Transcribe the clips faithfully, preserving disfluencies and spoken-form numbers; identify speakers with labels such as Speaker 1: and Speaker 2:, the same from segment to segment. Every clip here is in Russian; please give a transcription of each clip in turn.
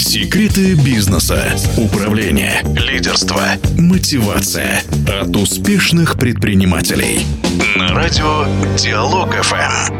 Speaker 1: Секреты бизнеса, управления, лидерства, мотивация от успешных предпринимателей. На радио Диалог эф эм.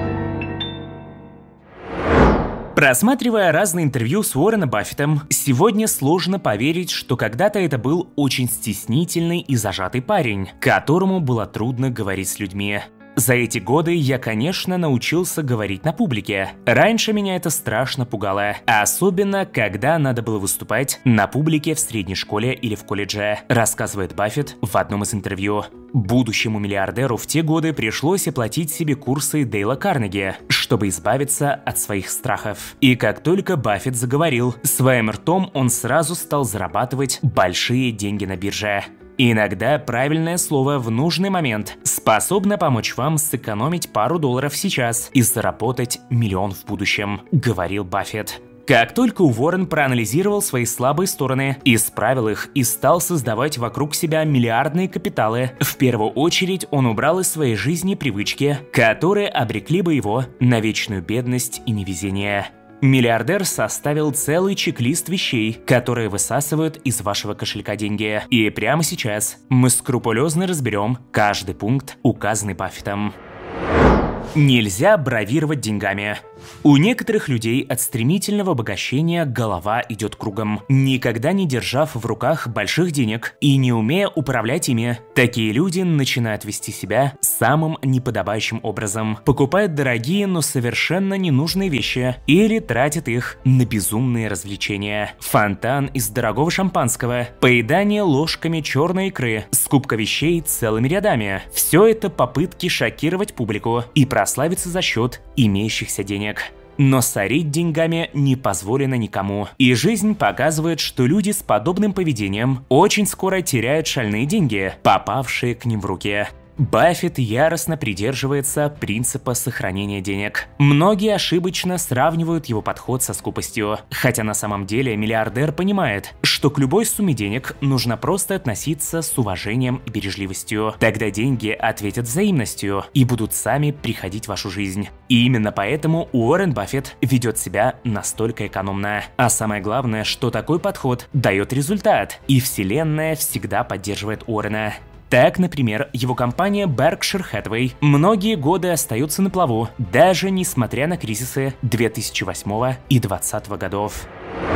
Speaker 2: Просматривая разные интервью с Уорреном Баффетом, сегодня сложно поверить, что когда-то это был очень стеснительный и зажатый парень, которому было трудно говорить с людьми. За эти годы я, конечно, научился говорить на публике. Раньше меня это страшно пугало, особенно когда надо было выступать на публике в средней школе или в колледже, рассказывает Баффет в одном из интервью. Будущему миллиардеру в те годы пришлось оплатить себе курсы Дейла Карнеги, чтобы избавиться от своих страхов. И как только Баффет заговорил, своим ртом он сразу стал зарабатывать большие деньги на бирже. Иногда правильное слово в нужный момент способно помочь вам сэкономить пару долларов сейчас и заработать миллион в будущем, говорил Баффет. Как только Уоррен проанализировал свои слабые стороны, исправил их и стал создавать вокруг себя миллиардные капиталы, в первую очередь он убрал из своей жизни привычки, которые обрекли бы его на вечную бедность и невезение. Миллиардер составил целый чек-лист вещей, которые высасывают из вашего кошелька деньги. И прямо сейчас мы скрупулезно разберем каждый пункт, указанный Баффетом. Нельзя бравировать деньгами. У некоторых людей от стремительного обогащения голова идет кругом, никогда не держав в руках больших денег и не умея управлять ими. Такие люди начинают вести себя самым неподобающим образом, покупают дорогие, но совершенно ненужные вещи или тратят их на безумные развлечения. Фонтан из дорогого шампанского, поедание ложками черной икры, скупка вещей целыми рядами – все это попытки шокировать публику и прославиться за счет имеющихся денег. Но сорить деньгами не позволено никому. И жизнь показывает, что люди с подобным поведением очень скоро теряют шальные деньги, попавшие к ним в руки. Баффет яростно придерживается принципа сохранения денег. Многие ошибочно сравнивают его подход со скупостью, хотя на самом деле миллиардер понимает, что к любой сумме денег нужно просто относиться с уважением и бережливостью. Тогда деньги ответят взаимностью и будут сами приходить в вашу жизнь. И именно поэтому Уоррен Баффет ведет себя настолько экономно. А самое главное, что такой подход дает результат, и вселенная всегда поддерживает Уоррена. Так, например, его компания Berkshire Hathaway многие годы остается на плаву, даже несмотря на кризисы две тысячи восьмого и две тысячи двадцатого годов.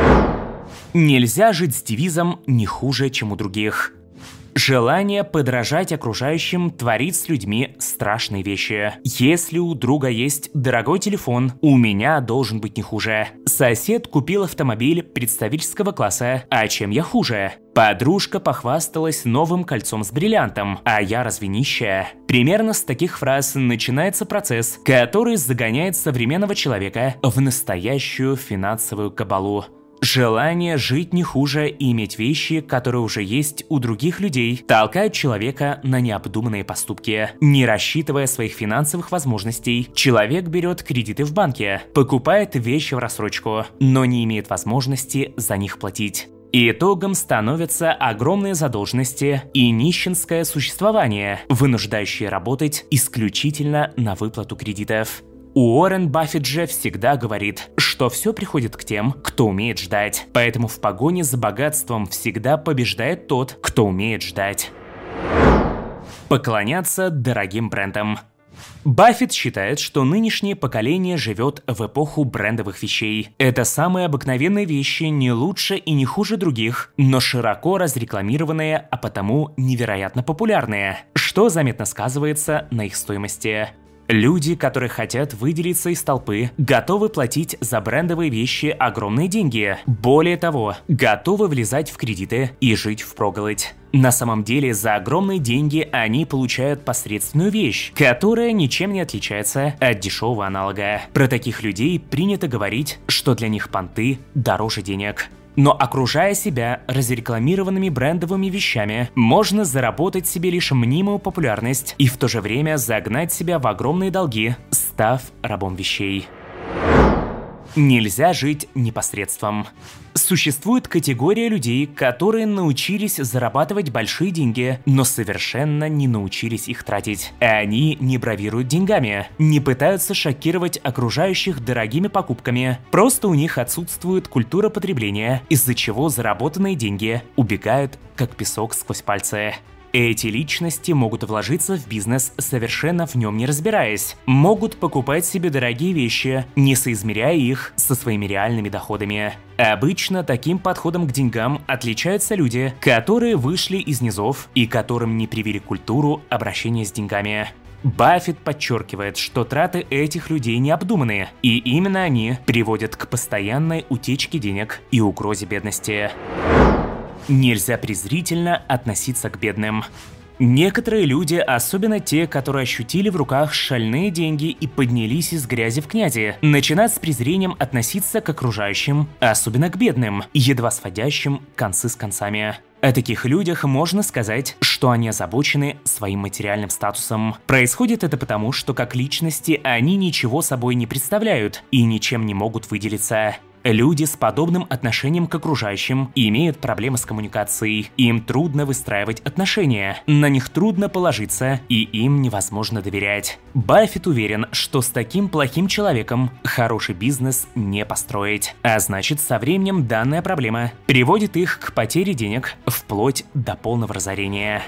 Speaker 2: Нельзя жить с девизом «не хуже, чем у других». Желание подражать окружающим творит с людьми страшные вещи. Если у друга есть дорогой телефон, у меня должен быть не хуже. Сосед купил автомобиль представительского класса, а чем я хуже? Подружка похвасталась новым кольцом с бриллиантом, а я разве нищая? Примерно с таких фраз начинается процесс, который загоняет современного человека в настоящую финансовую кабалу. Желание жить не хуже и иметь вещи, которые уже есть у других людей, толкает человека на необдуманные поступки. Не рассчитывая своих финансовых возможностей, человек берет кредиты в банке, покупает вещи в рассрочку, но не имеет возможности за них платить. И итогом становятся огромные задолженности и нищенское существование, вынуждающие работать исключительно на выплату кредитов. Уоррен Баффет же всегда говорит, что все приходит к тем, кто умеет ждать. Поэтому в погоне за богатством всегда побеждает тот, кто умеет ждать. Поклоняться дорогим брендам. Баффет считает, что нынешнее поколение живет в эпоху брендовых вещей. Это самые обыкновенные вещи, не лучше и не хуже других, но широко разрекламированные, а потому невероятно популярные, что заметно сказывается на их стоимости. Люди, которые хотят выделиться из толпы, готовы платить за брендовые вещи огромные деньги. Более того, готовы влезать в кредиты и жить впроголодь. На самом деле, за огромные деньги они получают посредственную вещь, которая ничем не отличается от дешевого аналога. Про таких людей принято говорить, что для них понты дороже денег. Но окружая себя разрекламированными брендовыми вещами, можно заработать себе лишь мнимую популярность и в то же время загнать себя в огромные долги, став рабом вещей. Нельзя жить непосредством. Существует категория людей, которые научились зарабатывать большие деньги, но совершенно не научились их тратить. И они не бравируют деньгами, не пытаются шокировать окружающих дорогими покупками. Просто у них отсутствует культура потребления, из-за чего заработанные деньги убегают, как песок сквозь пальцы. Эти личности могут вложиться в бизнес, совершенно в нем не разбираясь. Могут покупать себе дорогие вещи, не соизмеряя их со своими реальными доходами. Обычно таким подходом к деньгам отличаются люди, которые вышли из низов и которым не привили культуру обращения с деньгами. Баффет подчеркивает, что траты этих людей необдуманные, и именно они приводят к постоянной утечке денег и угрозе бедности. Нельзя презрительно относиться к бедным. Некоторые люди, особенно те, которые ощутили в руках шальные деньги и поднялись из грязи в князи, начинают с презрением относиться к окружающим, особенно к бедным, едва сводящим концы с концами. О таких людях можно сказать, что они озабочены своим материальным статусом. Происходит это потому, что как личности они ничего собой не представляют и ничем не могут выделиться. Люди с подобным отношением к окружающим имеют проблемы с коммуникацией. Им трудно выстраивать отношения, на них трудно положиться, и им невозможно доверять. Баффет уверен, что с таким плохим человеком хороший бизнес не построить. А значит, со временем данная проблема приводит их к потере денег вплоть до полного разорения.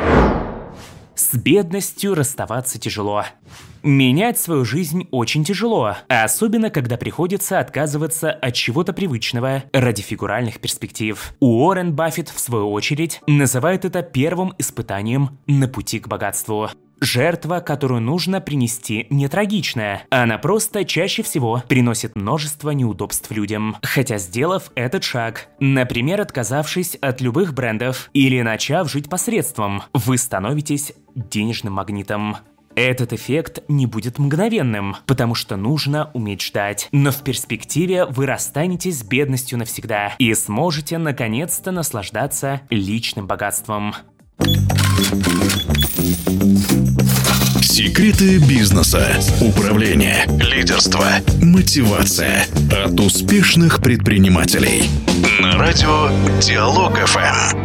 Speaker 2: С бедностью расставаться тяжело. Менять свою жизнь очень тяжело, особенно когда приходится отказываться от чего-то привычного ради фигуральных перспектив. Уоррен Баффет, в свою очередь, называет это первым испытанием на пути к богатству. Жертва, которую нужно принести, не трагичная. Она просто чаще всего приносит множество неудобств людям. Хотя, сделав этот шаг, например, отказавшись от любых брендов или начав жить посредством, вы становитесь денежным магнитом. Этот эффект не будет мгновенным, потому что нужно уметь ждать. Но в перспективе вы расстанетесь с бедностью навсегда и сможете наконец-то наслаждаться личным богатством.
Speaker 1: Секреты бизнеса, управления, лидерства, мотивация от успешных предпринимателей. На радио Диалог эф эм.